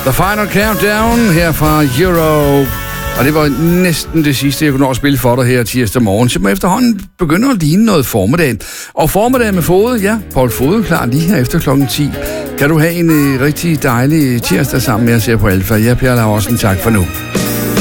The Final Countdown her fra Euro. Og det var næsten det sidste, jeg kunne nå at spille for dig her tirsdag morgen. Så efterhånden begynder at ligne noget formiddag. Og formiddag med Fode, ja, Paul Fode klar lige her efter klokken 10. Kan du have en rigtig dejlig tirsdag sammen med at se på Alfa. Ja, Per Laursen, tak for nu.